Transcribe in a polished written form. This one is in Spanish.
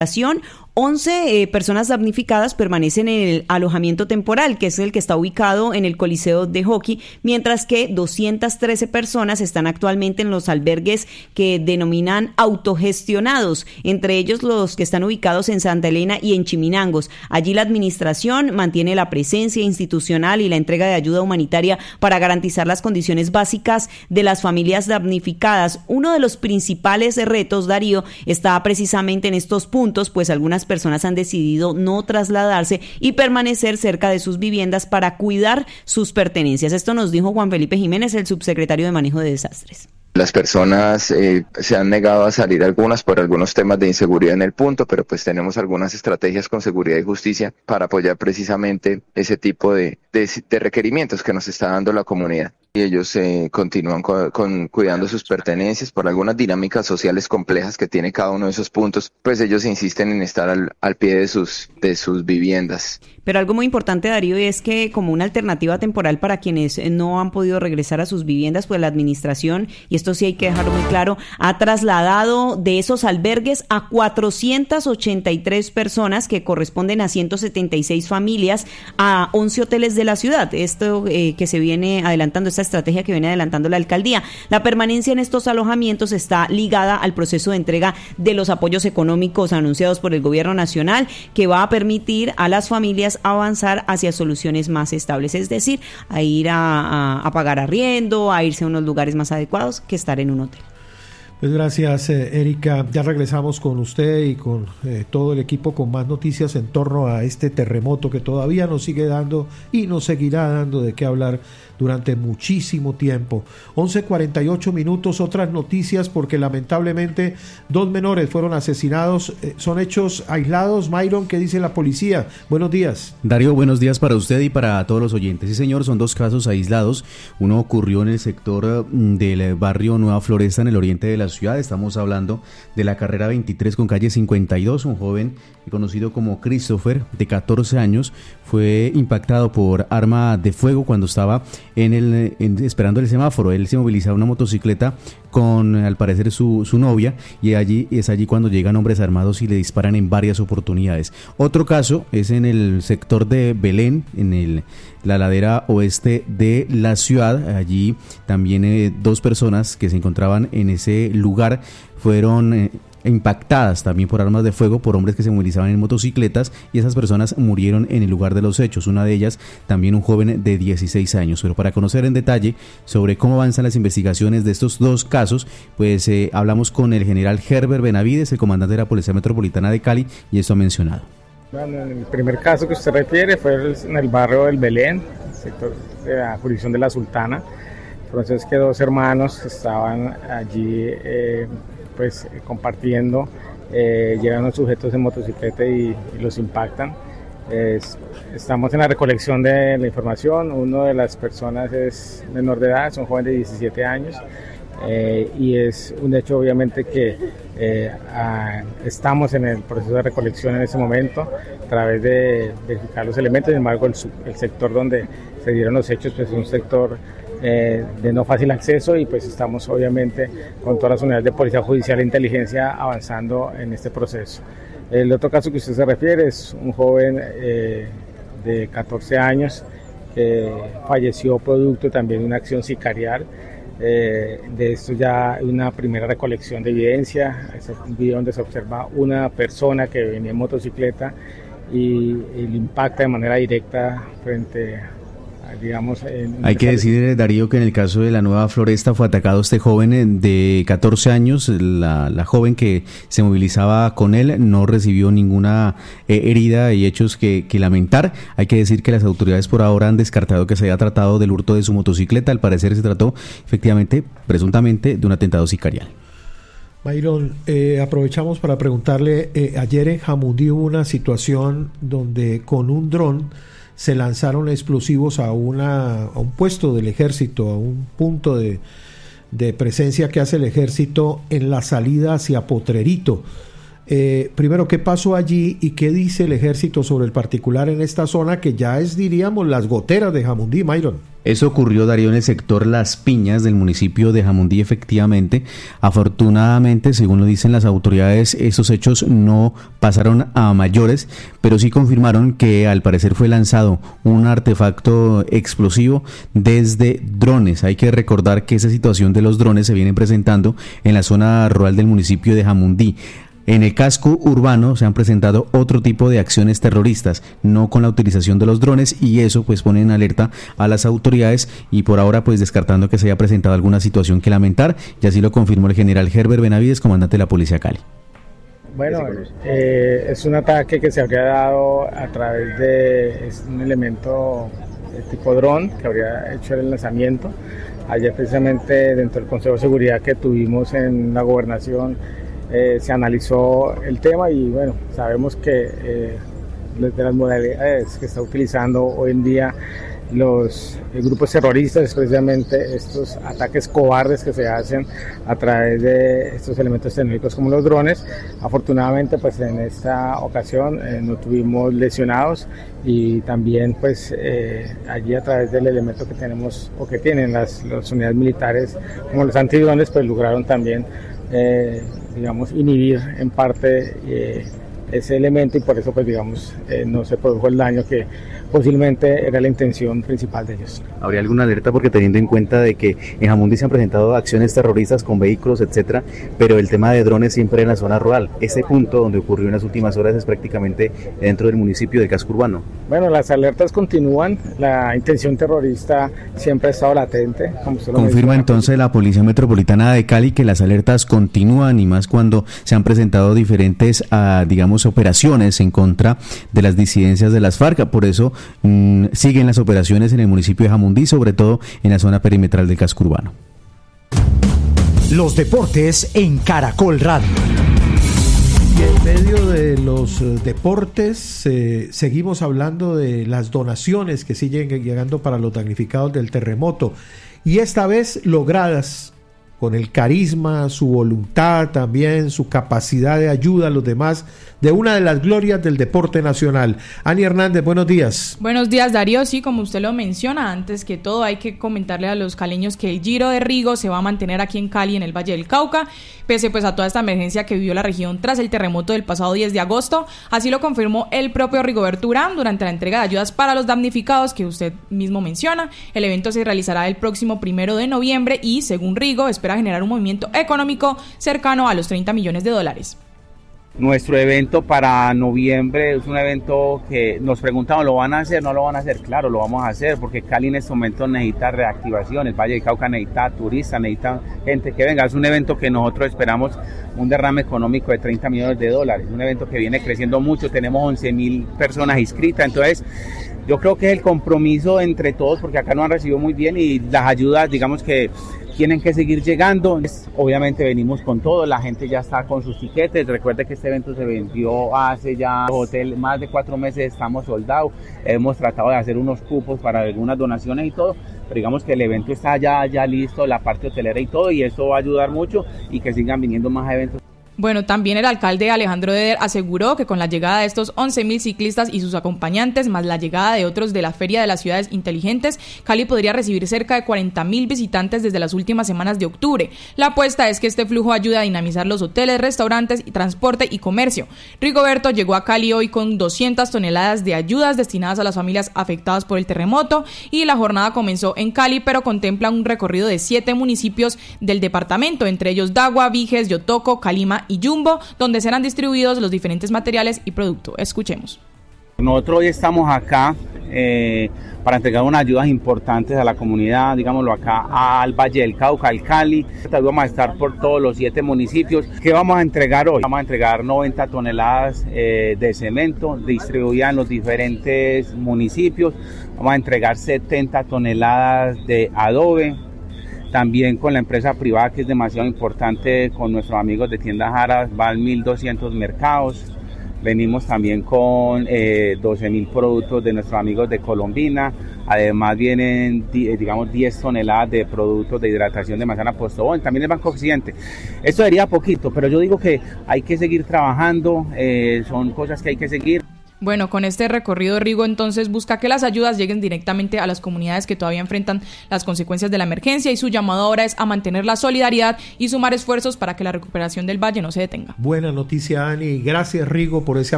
11 personas damnificadas permanecen en el alojamiento temporal, que es el que está ubicado en el Coliseo de Hockey, mientras que 213 personas están actualmente en los albergues que denominan autogestionados, entre ellos los que están ubicados en Santa Elena y en Chiminangos. Allí la administración mantiene la presencia institucional y la entrega de ayuda humanitaria para garantizar las condiciones básicas de las familias damnificadas. Uno de los principales retos, Darío, está precisamente en estos puntos, pues algunas personas han decidido no trasladarse y permanecer cerca de sus viviendas para cuidar sus pertenencias. Esto nos dijo Juan Felipe Jiménez, el subsecretario de Manejo de Desastres. Las personas se han negado a salir, algunas por algunos temas de inseguridad en el punto, pero pues tenemos algunas estrategias con Seguridad y Justicia para apoyar precisamente ese tipo de requerimientos que nos está dando la comunidad. Y ellos continúan cuidando sus pertenencias por algunas dinámicas sociales complejas que tiene cada uno de esos puntos, pues ellos insisten en estar al pie de sus viviendas. Pero algo muy importante, Darío, es que como una alternativa temporal para quienes no han podido regresar a sus viviendas, pues la administración, y esto sí hay que dejarlo muy claro, ha trasladado de esos albergues a 483 personas que corresponden a 176 familias a 11 hoteles de la ciudad. Esto que se viene adelantando, esta estrategia que viene adelantando la alcaldía. La permanencia en estos alojamientos está ligada al proceso de entrega de los apoyos económicos anunciados por el gobierno nacional, que va a permitir a las familias avanzar hacia soluciones más estables, es decir, a ir a pagar arriendo, a irse a unos lugares más adecuados que estar en un hotel. Pues gracias, Erika. Ya regresamos con usted y con todo el equipo con más noticias en torno a este terremoto que todavía nos sigue dando y nos seguirá dando de qué hablar durante muchísimo tiempo. 11:48, otras noticias, porque lamentablemente 2 menores fueron asesinados. Son hechos aislados. Myron, ¿qué dice la policía? Buenos días. Darío, buenos días para usted y para todos los oyentes. Sí, señor, son 2 casos aislados. Uno ocurrió en el sector del barrio Nueva Floresta, en el oriente de la ciudad. Estamos hablando de la carrera 23 con calle 52. Un joven conocido como Christopher, de 14 años, fue impactado por arma de fuego cuando estaba esperando el semáforo. Él se movilizaba una motocicleta con, al parecer, su novia, y es allí cuando llegan hombres armados y le disparan en varias oportunidades. Otro caso es en el sector de Belén, en la ladera oeste de la ciudad. Allí también 2 personas que se encontraban en ese lugar fueron impactadas también por armas de fuego por hombres que se movilizaban en motocicletas, y esas personas murieron en el lugar de los hechos. Una de ellas también un joven de 16 años. Pero para conocer en detalle sobre cómo avanzan las investigaciones de estos 2 casos, pues hablamos con el general Herbert Benavides, el comandante de la Policía Metropolitana de Cali, y esto ha mencionado. Bueno, el primer caso que usted refiere fue en el barrio del Belén, sector de la jurisdicción de la Sultana. Entonces que 2 hermanos estaban allí compartiendo, llegan los sujetos en motocicleta y los impactan. Estamos en la recolección de la información. Uno de las personas es menor de edad, es un joven de 17 años, y es un hecho obviamente que estamos en el proceso de recolección en ese momento a través de verificar los elementos. Sin embargo, el sector donde se dieron los hechos pues es un sector de no fácil acceso, y pues estamos obviamente con todas las unidades de policía judicial e inteligencia avanzando en este proceso. El otro caso que usted se refiere es un joven de 14 años que falleció producto también de una acción sicarial. De esto ya hay una primera recolección de evidencia. Es un video donde se observa una persona que venía en motocicleta y le impacta de manera directa frente a, digamos, hay que decir, Darío, que en el caso de la Nueva Floresta fue atacado este joven de 14 años. La joven que se movilizaba con él no recibió ninguna herida y hechos que lamentar. Hay que decir que las autoridades por ahora han descartado que se haya tratado del hurto de su motocicleta. Al parecer se trató efectivamente, presuntamente, de un atentado sicarial. Myron, aprovechamos para preguntarle, ayer en Jamundí hubo una situación donde con un dron se lanzaron explosivos a un puesto del ejército, a un punto de presencia que hace el ejército en la salida hacia Potrerito. Primero, ¿qué pasó allí y qué dice el ejército sobre el particular en esta zona que ya es, diríamos, las goteras de Jamundí, Myron? Eso ocurrió, Darío, en el sector Las Piñas del municipio de Jamundí, efectivamente. Afortunadamente, según lo dicen las autoridades, estos hechos no pasaron a mayores, pero sí confirmaron que al parecer fue lanzado un artefacto explosivo desde drones. Hay que recordar que esa situación de los drones se viene presentando en la zona rural del municipio de Jamundí. En el casco urbano se han presentado otro tipo de acciones terroristas, no con la utilización de los drones, y eso pues pone en alerta a las autoridades, y por ahora pues descartando que se haya presentado alguna situación que lamentar, y así lo confirmó el general Herbert Benavides, comandante de la Policía Cali. Bueno, es un ataque que se habría dado a través de un elemento de tipo dron que habría hecho el lanzamiento. Ayer precisamente dentro del Consejo de Seguridad que tuvimos en la gobernación, se analizó el tema y bueno, sabemos que de las modalidades que está utilizando hoy en día los grupos terroristas es precisamente estos ataques cobardes que se hacen a través de estos elementos tecnológicos como los drones. Afortunadamente pues en esta ocasión no tuvimos lesionados, y también pues allí a través del elemento que tenemos o que tienen las unidades militares como los antidrones, pues lograron también digamos inhibir en parte ese elemento, y por eso pues digamos no se produjo el daño que posiblemente era la intención principal de ellos. ¿Habría alguna alerta? Porque teniendo en cuenta de que en Jamundí se han presentado acciones terroristas con vehículos, etcétera, pero el tema de drones siempre en la zona rural. Ese punto donde ocurrió en las últimas horas es prácticamente dentro del municipio de casco urbano. Bueno, las alertas continúan, la intención terrorista siempre ha estado latente. Confirma entonces la Policía Metropolitana de Cali que las alertas continúan, y más cuando se han presentado diferentes, digamos, operaciones en contra de las disidencias de las FARC. Por eso siguen las operaciones en el municipio de Jamundí, sobre todo en la zona perimetral del casco urbano. Los deportes en Caracol Radio. Y en medio de los deportes seguimos hablando de las donaciones que siguen llegando para los damnificados del terremoto, y esta vez logradas con el carisma, su voluntad también, su capacidad de ayuda a los demás, de una de las glorias del deporte nacional. Ani Hernández, buenos días. Buenos días, Darío. Sí, como usted lo menciona, antes que todo hay que comentarle a los caleños que el Giro de Rigo se va a mantener aquí en Cali, en el Valle del Cauca, pese pues a toda esta emergencia que vivió la región tras el terremoto del pasado 10 de agosto. Así lo confirmó el propio Rigoberto Urán durante la entrega de ayudas para los damnificados que usted mismo menciona. El evento se realizará el próximo 1 de noviembre y, según Rigo, espera generar un movimiento económico cercano a los $30 millones. Nuestro evento para noviembre es un evento que nos preguntamos, ¿lo van a hacer? ¿No lo van a hacer? Claro, lo vamos a hacer, porque Cali en este momento necesita reactivación, el Valle del Cauca necesita turistas, necesita gente que venga. Es un evento que nosotros esperamos un derrame económico de $30 millones, un evento que viene creciendo mucho, tenemos 11,000 personas inscritas, entonces yo creo que es el compromiso entre todos, porque acá nos han recibido muy bien y las ayudas, digamos que tienen que seguir llegando. Obviamente venimos con todo, la gente ya está con sus tiquetes. Recuerde que este evento se vendió hace ya hotel más de 4 meses, estamos soldados. Hemos tratado de hacer unos cupos para algunas donaciones y todo, pero digamos que el evento está ya listo, la parte hotelera y todo, y eso va a ayudar mucho y que sigan viniendo más eventos. Bueno, también el alcalde Alejandro Eder aseguró que con la llegada de estos 11,000 ciclistas y sus acompañantes, más la llegada de otros de la Feria de las Ciudades Inteligentes, Cali podría recibir cerca de 40,000 visitantes desde las últimas semanas de octubre. La apuesta es que este flujo ayude a dinamizar los hoteles, restaurantes, transporte y comercio. Rigoberto llegó a Cali hoy con 200 toneladas de ayudas destinadas a las familias afectadas por el terremoto, y la jornada comenzó en Cali, pero contempla un recorrido de 7 municipios del departamento, entre ellos Dagua, Viges, Yotoco, Calima y Yumbo, donde serán distribuidos los diferentes materiales y productos. Escuchemos. Nosotros hoy estamos acá para entregar unas ayudas importantes a la comunidad, digámoslo acá, al Valle del Cauca, al Cali. Vamos a estar por todos los 7 municipios. ¿Qué vamos a entregar hoy? Vamos a entregar 90 toneladas de cemento distribuidas en los diferentes municipios. Vamos a entregar 70 toneladas de adobe. También con la empresa privada, que es demasiado importante, con nuestros amigos de Tiendas Jara, van 1,200 mercados. Venimos también con 12.000 productos de nuestros amigos de Colombina. Además vienen, digamos, 10 toneladas de productos de hidratación de manzana Postobón. También el Banco Occidente. Esto sería poquito, pero yo digo que hay que seguir trabajando. Son cosas que hay que seguir. Bueno, con este recorrido, Rigo entonces busca que las ayudas lleguen directamente a las comunidades que todavía enfrentan las consecuencias de la emergencia, y su llamado ahora es a mantener la solidaridad y sumar esfuerzos para que la recuperación del valle no se detenga. Buena noticia, Ani. Gracias, Rigo, por ese